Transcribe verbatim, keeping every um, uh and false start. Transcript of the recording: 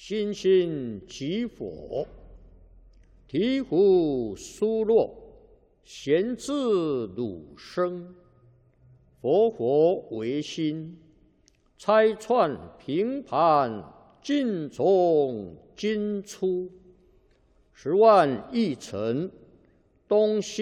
心心即佛，醍醐疏落，贤自汝生。佛佛为心，拆穿平盘，尽从今出。十万亿尘，东西